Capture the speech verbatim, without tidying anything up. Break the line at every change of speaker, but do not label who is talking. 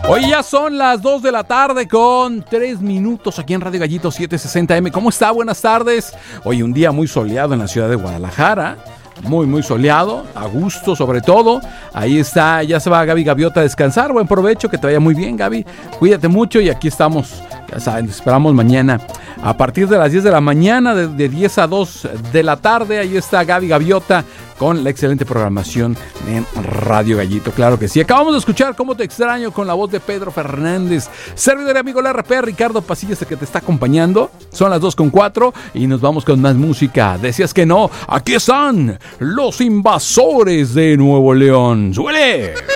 Hoy ya son las dos de la tarde con tres minutos aquí en Radio Gallito setecientos sesenta eme. ¿Cómo está? Buenas tardes. Hoy un día muy soleado en la ciudad de Guadalajara. Muy, muy soleado, a gusto sobre todo. Ahí está, ya se va Gaby Gaviota a descansar. Buen provecho, que te vaya muy bien, Gaby. Cuídate mucho y aquí estamos, ya saben, esperamos mañana a partir de las diez de la mañana, de, de diez a dos de la tarde. Ahí está Gaby Gaviota con la excelente programación en Radio Gallito, claro que sí. Acabamos de escuchar Cómo te extraño con la voz de Pedro Fernández. Servidor y amigo el R P, Ricardo Pasillas, el que te está acompañando. Son las dos con cuatro y nos vamos con más música. Decías que no, aquí están los Invasores de Nuevo León. ¡Suele!